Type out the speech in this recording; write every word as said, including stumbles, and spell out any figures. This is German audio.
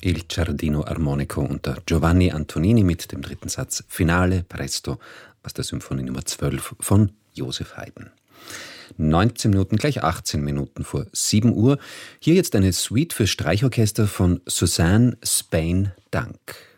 Il Giardino Armonico unter Giovanni Antonini mit dem dritten Satz Finale Presto aus der Symphonie Nummer zwölf von Joseph Haydn. neunzehn Minuten, gleich achtzehn Minuten vor sieben Uhr. Hier jetzt eine Suite für Streichorchester von Suzanne Spain Dunk.